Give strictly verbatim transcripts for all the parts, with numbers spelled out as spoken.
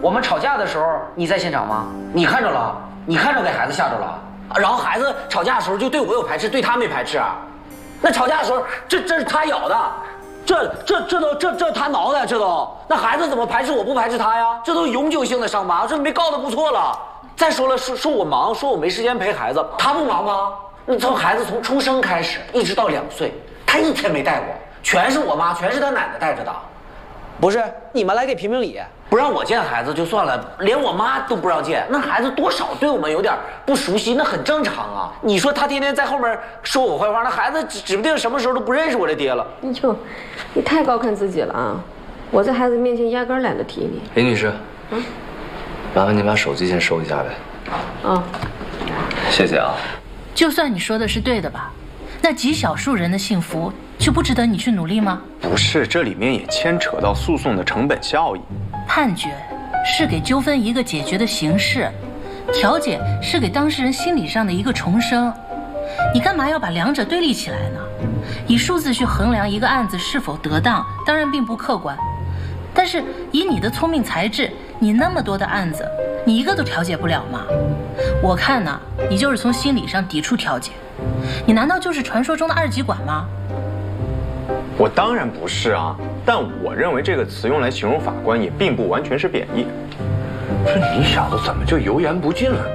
我们吵架的时候你在现场吗？你看着了？你看着给孩子吓着了？然后孩子吵架的时候就对我有排斥，对他没排斥啊？那吵架的时候，这这是他咬的，这这这都这这他挠的，这都那孩子怎么排斥我不排斥他呀？这都永久性的伤疤，这没告的不错了。再说了，说说我忙，说我没时间陪孩子，他不忙吗？那从孩子从出生开始一直到两岁，他一天没带过，全是我妈，全是他奶奶带着的。不是你们来给评评理，不让我见孩子就算了，连我妈都不让见，那孩子多少对我们有点不熟悉，那很正常啊。你说他天天在后面说我坏话，那孩子指指不定什么时候都不认识我这爹了。 哟，你太高看自己了啊！我在孩子面前压根懒得提你。 林女士，嗯，麻烦您把手机先收一下呗。 啊， 谢谢啊。 就算你说的是对的吧，那极少数人的幸福就不值得你去努力吗？ 不是，这里面也牵扯到诉讼的成本效益。 判决是给纠纷一个解决的形式，调解是给当事人心理上的一个重生。你干嘛要把两者对立起来呢？以数字去衡量一个案子是否得当，当然并不客观。但是以你的聪明才智，你那么多的案子，你一个都调解不了吗？我看呢，你就是从心理上抵触调解。你难道就是传说中的二极管吗？ 我当然不是啊，但我认为这个词用来形容法官也并不完全是贬义。这你小子怎么就油盐不进了？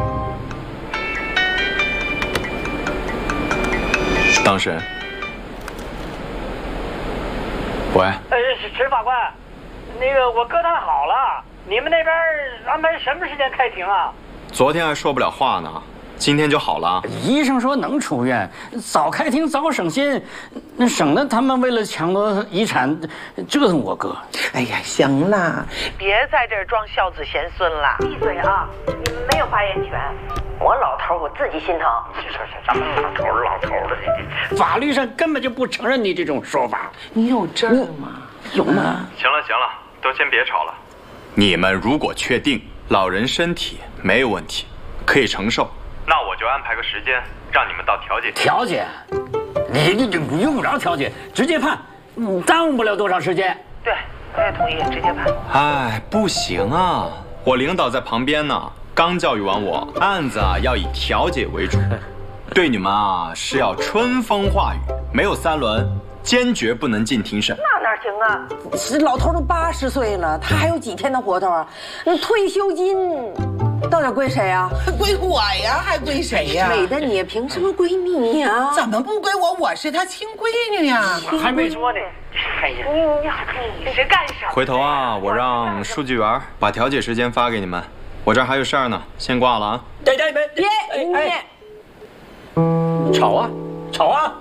当事人，喂， 呃，陈法官，那个我哥他好了，你们那边安排什么时间开庭啊？ 昨天还说不了话呢，今天就好了。 医生说能出院，早开庭早省心，那省得他们为了抢夺遗产折腾我哥。 哎呀，行啦， 别在这儿装孝子贤孙了，闭嘴啊！你们没有发言权。我老头我自己心疼。 是是是，咱们老头老头的， 法律上根本就不承认你这种说法。 你有证吗？ 有吗？ 行了行了，都先别吵了。你们如果确定老人身体没有问题，可以承受，那我就安排个时间让你们到调解。 调解？你你你用不着调解，直接判，嗯，耽误不了多长时间。 对，我也同意，直接判。 哎，不行啊，我领导在旁边呢，刚教育完我，案子啊要以调解为主，对你们啊是要春风化雨，没有三轮，坚决不能进庭审。 那哪行啊？ 是老头都八十岁了，他还有几天的活头啊？那退休金到底归谁啊？ 归我呀，还归谁呀？ 美的你凭什么归你呀？ 怎么不归我？我是他亲闺女呀。 还没说呢。哎呀， 你你你是干什么？ 回头啊，我让书记员把调解时间发给你们。我这儿还有事儿呢，先挂了啊！ 对对对， 别哎，吵啊，吵啊！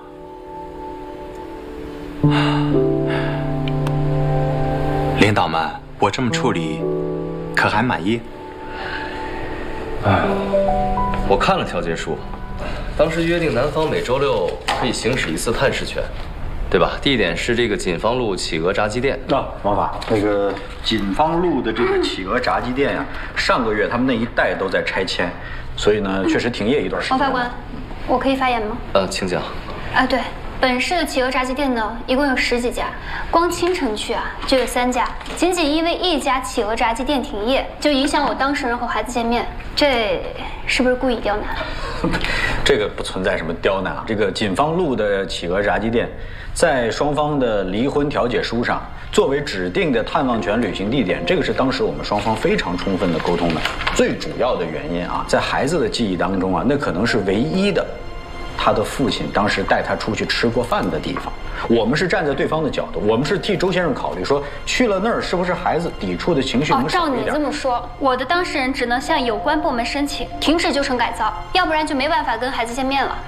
领导们，我这么处理，可还满意？ 哎，我看了调解书，当时约定男方每周六可以行使一次探视权，对吧？地点是这个锦芳路企鹅炸鸡店。 啊，王法，那个锦芳路的这个企鹅炸鸡店呀、啊，上个月他们那一带都在拆迁，所以呢，确实停业一段时间。 王法官，我可以发言吗？ 呃，请讲。 啊，对。本市的企鹅炸鸡店呢，一共有十几家，光青城区啊就有三家。仅仅因为一家企鹅炸鸡店停业，就影响我当事人和孩子见面，这是不是故意刁难？ 这个不存在什么刁难啊。这个锦芳路的企鹅炸鸡店，在双方的离婚调解书上作为指定的探望权履行地点，这个是当时我们双方非常充分的沟通的。最主要的原因啊，在孩子的记忆当中啊，那可能是唯一的。他的父亲当时带他出去吃过饭的地方，我们是站在对方的角度，我们是替周先生考虑，说去了那儿是不是孩子抵触的情绪能少一点。 哦，照你这么说，我的当事人只能向有关部门申请停止旧城改造，要不然就没办法跟孩子见面了。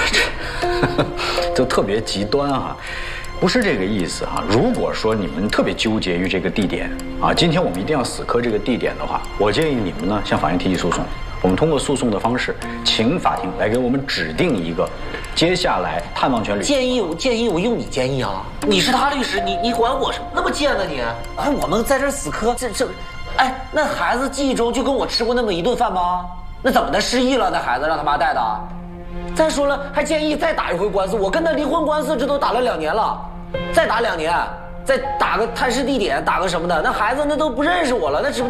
就特别极端啊，不是这个意思啊。如果说你们特别纠结于这个地点啊，今天我们一定要死磕这个地点的话，我建议你们呢向法院提起诉讼。我们通过诉讼的方式，请法庭来给我们指定一个接下来探望权履行。 建议我建议我用你建议啊！你是他律师，你你管我什么？那么贱呢你？哎，我们在这死磕，这这，哎，那孩子记忆中就跟我吃过那么一顿饭吗？那怎么的失忆了？那孩子让他妈带的？再说了，还建议再打一回官司。我跟他离婚官司这都打了两年了，再打两年，再打个探视地点，打个什么的，那孩子那都不认识我了，那只。